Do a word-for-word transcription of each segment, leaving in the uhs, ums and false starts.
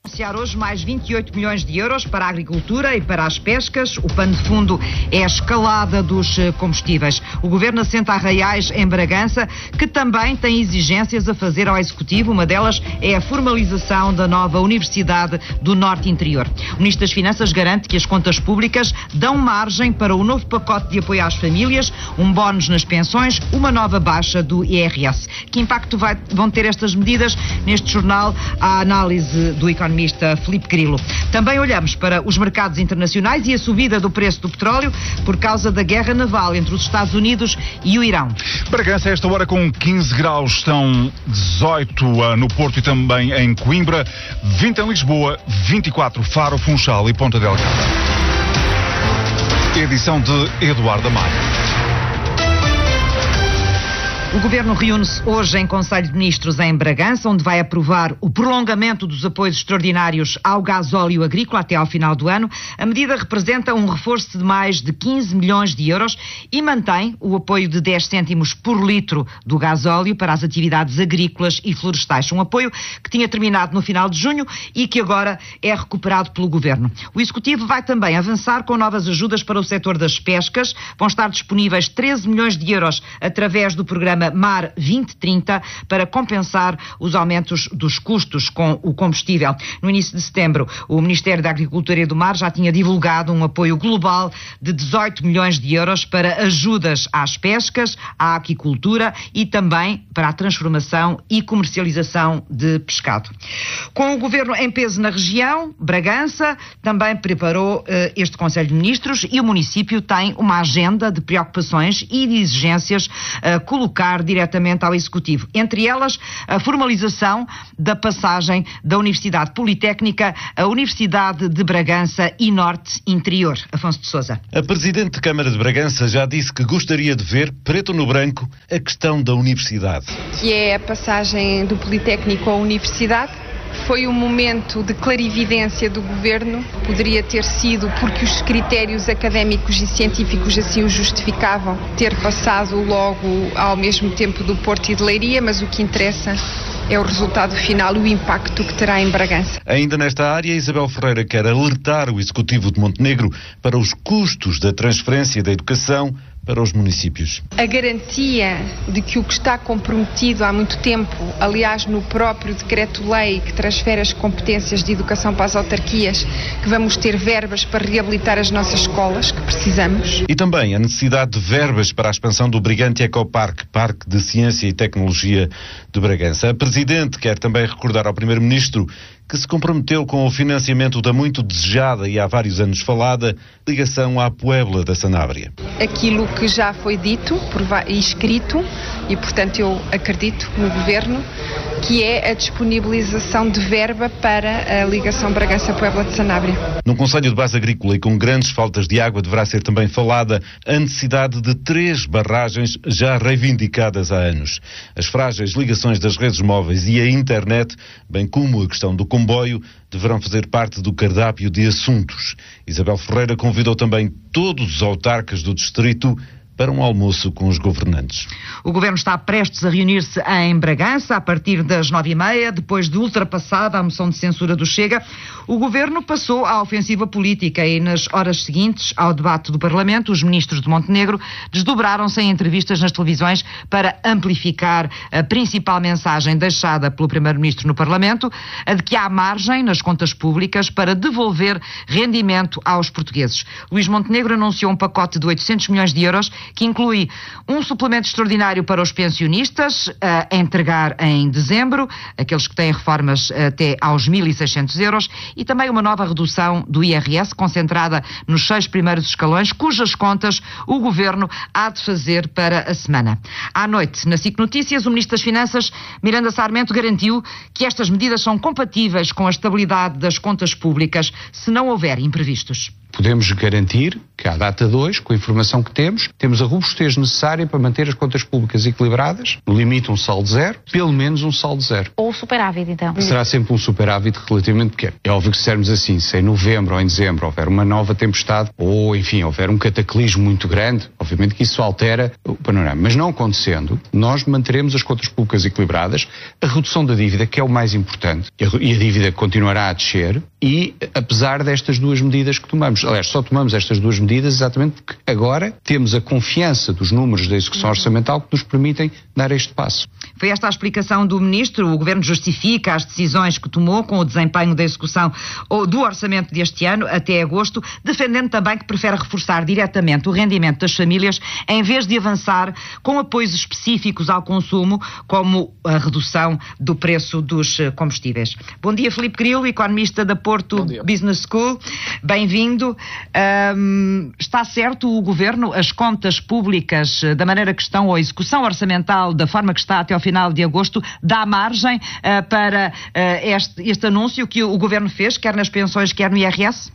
Anunciar hoje mais vinte e oito milhões de euros para a agricultura e para as pescas. O pano de fundo é a escalada dos combustíveis. O Governo assenta arraiais em Bragança, que também tem exigências a fazer ao Executivo. Uma delas é a formalização da nova Universidade do Norte Interior. O Ministro das Finanças garante que as contas públicas dão margem para o novo pacote de apoio às famílias, um bónus nas pensões, uma nova baixa do I R S. Que impacto vai, vão ter estas medidas? Neste jornal, a análise do economista Filipe Grilo. Também olhamos para os mercados internacionais e a subida do preço do petróleo por causa da guerra naval entre os Estados Unidos e o Irão. Bragança, a esta hora com quinze graus, estão dezoito uh, no Porto e também em Coimbra, vinte em Lisboa, vinte e quatro Faro, Funchal e Ponta Delgada. Edição de Eduardo Amaro. O Governo reúne-se hoje em Conselho de Ministros em Bragança, onde vai aprovar o prolongamento dos apoios extraordinários ao gasóleo agrícola até ao final do ano. A medida representa um reforço de mais de quinze milhões de euros e mantém o apoio de dez cêntimos por litro do gasóleo para as atividades agrícolas e florestais. Um apoio que tinha terminado no final de junho e que agora é recuperado pelo Governo. O Executivo vai também avançar com novas ajudas para o setor das pescas. Vão estar disponíveis treze milhões de euros através do programa Mar vinte trinta para compensar os aumentos dos custos com o combustível. No início de setembro, o Ministério da Agricultura e do Mar já tinha divulgado um apoio global de dezoito milhões de euros para ajudas às pescas, à aquicultura e também para a transformação e comercialização de pescado. Com o Governo em peso na região, Bragança também preparou uh, este Conselho de Ministros e o município tem uma agenda de preocupações e de exigências uh, colocar diretamente ao Executivo. Entre elas, a formalização da passagem da Universidade Politécnica à Universidade de Bragança e Norte Interior. Afonso de Sousa. A Presidente de Câmara de Bragança já disse que gostaria de ver, preto no branco, a questão da universidade. Que é a passagem do Politécnico à Universidade. Foi um momento de clarividência do Governo, poderia ter sido porque os critérios académicos e científicos assim o justificavam, ter passado logo ao mesmo tempo do Porto e de Leiria, mas o que interessa é o resultado final e o impacto que terá em Bragança. Ainda nesta área, Isabel Ferreira quer alertar o Executivo de Montenegro para os custos da transferência da educação para os municípios. A garantia de que o que está comprometido há muito tempo, aliás no próprio decreto-lei que transfere as competências de educação para as autarquias, que vamos ter verbas para reabilitar as nossas escolas, que precisamos. E também a necessidade de verbas para a expansão do Brigante Ecoparque, Parque de Ciência e Tecnologia de Bragança. A Presidente quer também recordar ao Primeiro-Ministro que se comprometeu com o financiamento da muito desejada e há vários anos falada ligação à Puebla da Sanabria. Aquilo que já foi dito e escrito, e portanto eu acredito no Governo, que é a disponibilização de verba para a ligação Bragança-Puebla de Sanabria. Num Conselho de Base Agrícola e com grandes faltas de água deverá ser também falada a necessidade de três barragens já reivindicadas há anos. As frágeis ligações das redes móveis e a internet, bem como a questão do comboio, deverão fazer parte do cardápio de assuntos. Isabel Ferreira convidou também todos os autarcas do distrito para um almoço com os governantes. O Governo está prestes a reunir-se em Bragança a partir das nove e meia, depois de ultrapassada a moção de censura do Chega. O Governo passou à ofensiva política e nas horas seguintes ao debate do Parlamento, os ministros de Montenegro desdobraram-se em entrevistas nas televisões para amplificar a principal mensagem deixada pelo Primeiro-Ministro no Parlamento, a de que há margem nas contas públicas para devolver rendimento aos portugueses. Luís Montenegro anunciou um pacote de oitocentos milhões de euros que inclui um suplemento extraordinário para os pensionistas a entregar em dezembro, aqueles que têm reformas até aos mil e seiscentos euros, e também uma nova redução do I R S concentrada nos seis primeiros escalões, cujas contas o Governo há de fazer para a semana. À noite, na S I C Notícias, o Ministro das Finanças, Miranda Sarmento, garantiu que estas medidas são compatíveis com a estabilidade das contas públicas se não houver imprevistos. podemos garantir que à data dois, com a informação que temos, temos a robustez necessária para manter as contas públicas equilibradas, no limite um saldo zero, pelo menos um saldo zero. Ou superávit, então? Será sempre um superávit relativamente pequeno. É óbvio que se dissermos assim, se em novembro ou em dezembro houver uma nova tempestade, ou enfim, houver um cataclismo muito grande, obviamente que isso altera o panorama. Mas não acontecendo, nós manteremos as contas públicas equilibradas, a redução da dívida, que é o mais importante, e a dívida continuará a descer, e apesar destas duas medidas que tomamos, aliás, só tomamos estas duas medidas exatamente porque agora temos a confiança dos números da execução orçamental que nos permitem dar este passo. Foi esta a explicação do Ministro. O Governo justifica as decisões que tomou com o desempenho da execução do orçamento deste ano até agosto, defendendo também que prefere reforçar diretamente o rendimento das famílias em vez de avançar com apoios específicos ao consumo, como a redução do preço dos combustíveis. Bom dia, Filipe Grilo, economista da Porto Business School. Bem-vindo. Um, está certo o Governo, as contas públicas da maneira que estão, ou a execução orçamental da forma que está até ao final de agosto, dá margem uh, para uh, este, este anúncio que o Governo fez, quer nas pensões, quer no I R S?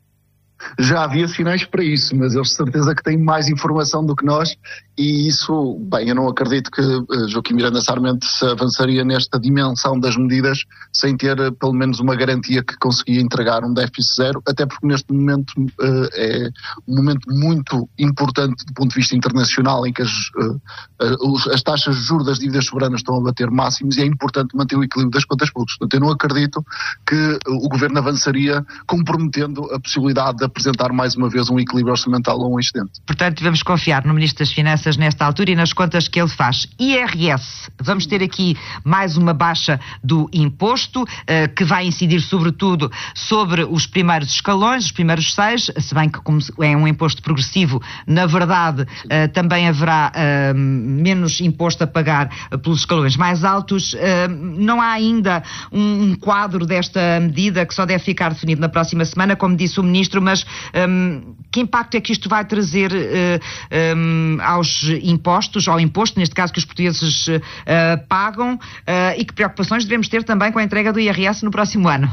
Já havia sinais para isso, mas eles de certeza que têm mais informação do que nós e isso, bem, eu não acredito que uh, Joaquim Miranda Sarmento se avançaria nesta dimensão das medidas sem ter uh, pelo menos uma garantia que conseguia entregar um déficit zero, até porque neste momento uh, é um momento muito importante do ponto de vista internacional em que as, uh, uh, os, as taxas de juros das dívidas soberanas estão a bater máximos e é importante manter o equilíbrio das contas públicas. Portanto, eu não acredito que uh, o Governo avançaria comprometendo a possibilidade de apresentar mais uma vez um equilíbrio orçamental ou um excedente. Portanto, devemos confiar no Ministro das Finanças nesta altura e nas contas que ele faz. I R S, vamos ter aqui mais uma baixa do imposto, uh, que vai incidir sobretudo sobre os primeiros escalões, os primeiros seis, se bem que como é um imposto progressivo, na verdade uh, também haverá uh, menos imposto a pagar uh, pelos escalões mais altos. Uh, não há ainda um, um quadro desta medida que só deve ficar definido na próxima semana, como disse o Ministro, mas um, que impacto é que isto vai trazer uh, um, aos impostos, ao imposto, neste caso que os portugueses uh, pagam, uh, e que preocupações devemos ter também com a entrega do I R S no próximo ano?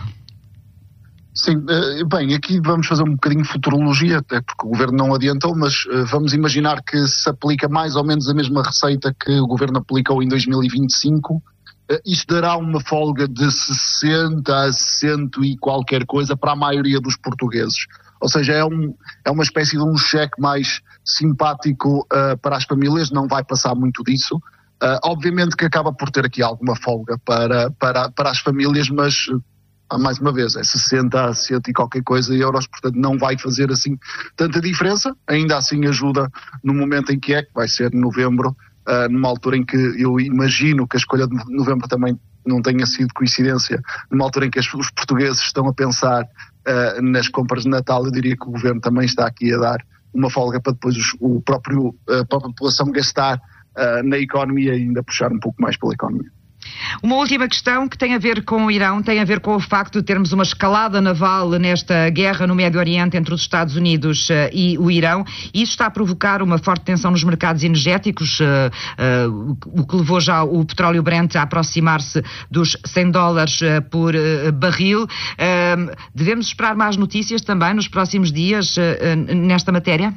Sim, bem, aqui vamos fazer um bocadinho de futurologia, até porque o Governo não adiantou, mas vamos imaginar que se aplica mais ou menos a mesma receita que o Governo aplicou em dois mil e vinte e cinco, isso dará uma folga de sessenta a cento e qualquer coisa para a maioria dos portugueses. Ou seja, é, um, é uma espécie de um cheque mais simpático uh, para as famílias, não vai passar muito disso. Uh, obviamente que acaba por ter aqui alguma folga para, para, para as famílias, mas uh, mais uma vez é sessenta a cento e qualquer coisa euros, portanto não vai fazer assim tanta diferença. Ainda assim ajuda no momento em que é, que vai ser novembro, uh, numa altura em que eu imagino que a escolha de novembro também não tenha sido coincidência, numa altura em que as, os portugueses estão a pensar uh, nas compras de Natal. Eu diria que o Governo também está aqui a dar uma folga para depois os, o próprio, a própria população gastar uh, na economia e ainda puxar um pouco mais pela economia. Uma última questão que tem a ver com o Irão, tem a ver com o facto de termos uma escalada naval nesta guerra no Médio Oriente entre os Estados Unidos uh, e o Irão. Isso está a provocar uma forte tensão nos mercados energéticos, uh, uh, o que levou já o petróleo Brent a aproximar-se dos cem dólares uh, por uh, barril. Uh, devemos esperar mais notícias também nos próximos dias uh, uh, nesta matéria?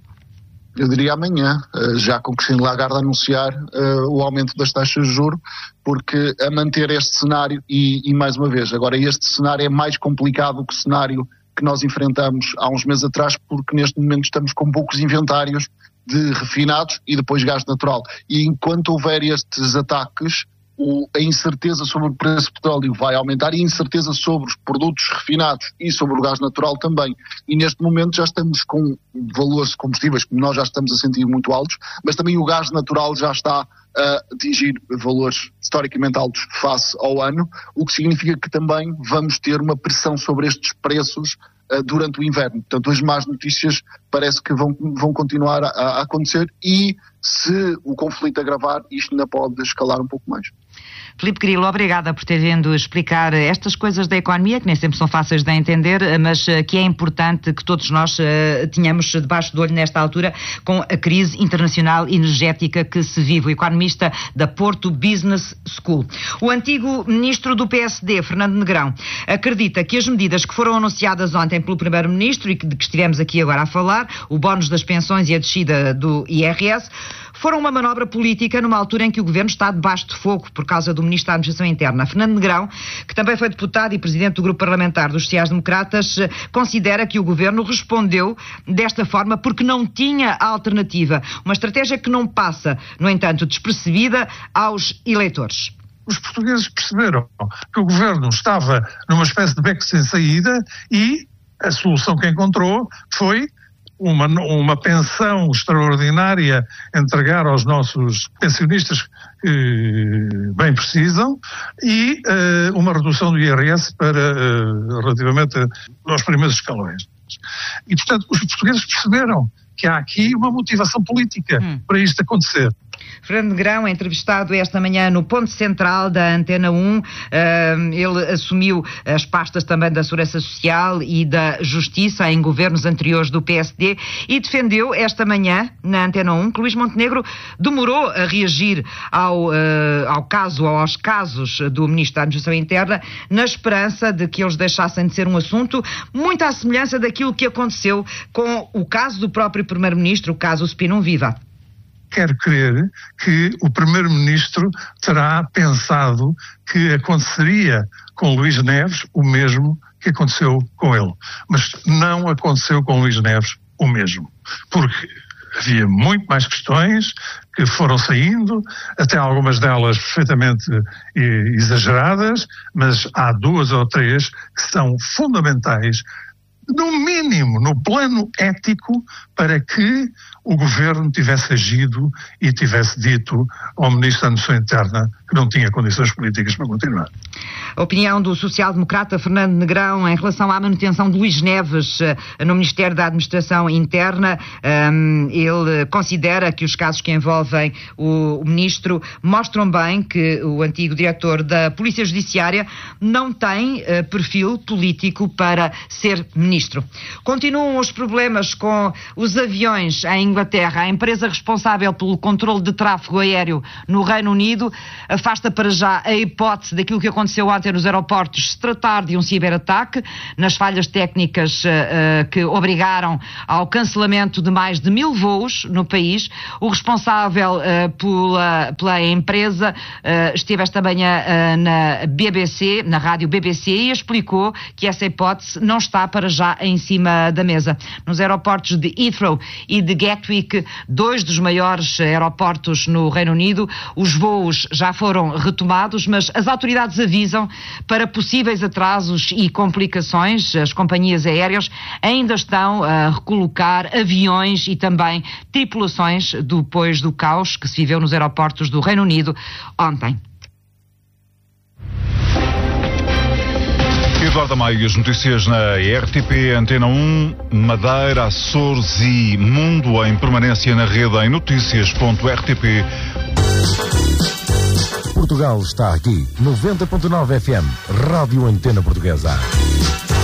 Eu diria amanhã, já com Christine Lagarde anunciar uh, o aumento das taxas de juros, porque a manter este cenário, e, e mais uma vez, agora este cenário é mais complicado que o cenário que nós enfrentamos há uns meses atrás, porque neste momento estamos com poucos inventários de refinados e depois gás natural. E enquanto houver estes ataques, o, a incerteza sobre o preço do petróleo vai aumentar e a incerteza sobre os produtos refinados e sobre o gás natural também. E neste momento já estamos com valores de combustíveis, como nós já estamos a sentir, muito altos, mas também o gás natural já está a atingir valores historicamente altos face ao ano, o que significa que também vamos ter uma pressão sobre estes preços uh, durante o inverno. Portanto, as más notícias parece que vão, vão continuar a, a acontecer e se o conflito agravar, isto ainda pode escalar um pouco mais. Filipe Grilo, obrigada por ter vindo explicar estas coisas da economia, que nem sempre são fáceis de entender, mas que é importante que todos nós uh, tenhamos debaixo do olho nesta altura com a crise internacional energética que se vive. O economista da Porto Business School. O antigo ministro do P S D, Fernando Negrão, acredita que as medidas que foram anunciadas ontem pelo primeiro-ministro e que, de que estivemos aqui agora a falar, o bónus das pensões e a descida do I R S, foram uma manobra política numa altura em que o governo está debaixo de fogo por causa do ministro da Administração Interna. Fernando Negrão, que também foi deputado e presidente do grupo parlamentar dos sociais-democratas, considera que o governo respondeu desta forma porque não tinha alternativa. Uma estratégia que não passa, no entanto, despercebida aos eleitores. Os portugueses perceberam que o governo estava numa espécie de beco sem saída e a solução que encontrou foi Uma, uma pensão extraordinária entregar aos nossos pensionistas que bem precisam e uh, uma redução do I R S para uh, relativamente aos primeiros escalões. E, portanto, os portugueses perceberam que há aqui uma motivação política hum. para isto acontecer. Fernando Negrão, entrevistado esta manhã no Ponto Central da Antena um, uh, ele assumiu as pastas também da Segurança Social e da Justiça em governos anteriores do P S D e defendeu esta manhã na Antena um que Luís Montenegro demorou a reagir ao, uh, ao caso, ou aos casos do Ministro da Administração Interna, na esperança de que eles deixassem de ser um assunto muito à semelhança daquilo que aconteceu com o caso do próprio Primeiro-Ministro, o caso Spinum Viva. Quero crer que o Primeiro-Ministro terá pensado que aconteceria com Luís Neves o mesmo que aconteceu com ele. Mas não aconteceu com Luís Neves o mesmo. Porque havia muito mais questões que foram saindo, até algumas delas perfeitamente exageradas, mas há duas ou três que são fundamentais, no mínimo, no plano ético, para que o governo tivesse agido e tivesse dito ao Ministro da Administração Interna que não tinha condições políticas para continuar. A opinião do social-democrata Fernando Negrão em relação à manutenção de Luís Neves no Ministério da Administração Interna. Um, ele considera que os casos que envolvem o, o Ministro mostram bem que o antigo diretor da Polícia Judiciária não tem uh, perfil político para ser Ministro. Continuam os problemas com os aviões em Inglaterra. A empresa responsável pelo controle de tráfego aéreo no Reino Unido afasta para já a hipótese daquilo que aconteceu ontem nos aeroportos se tratar de um ciberataque, nas falhas técnicas uh, uh, que obrigaram ao cancelamento de mais de mil voos no país. O responsável uh, pela, pela empresa uh, esteve esta manhã uh, na B B C, na rádio B B C, e explicou que essa hipótese não está para já em cima da mesa. Nos aeroportos de Heathrow e de Gatwick, dois dos maiores aeroportos no Reino Unido, os voos já foram retomados, mas as autoridades avisam para possíveis atrasos e complicações. As companhias aéreas ainda estão a recolocar aviões e também tripulações depois do caos que se viveu nos aeroportos do Reino Unido ontem. Eduardo Amaio, as notícias na R T P, Antena um, Madeira, Açores e Mundo em permanência na rede em notícias ponto r t p. Portugal está aqui, noventa ponto nove F M, Rádio Antena Portuguesa.